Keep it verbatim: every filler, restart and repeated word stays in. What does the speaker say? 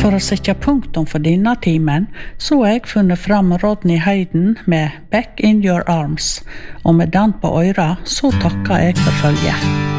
For å sette punktum for denne timen, så har jeg funnet fram Rodney Hayden med Back in Your Arms, og med den på øra, så takker jeg for følget.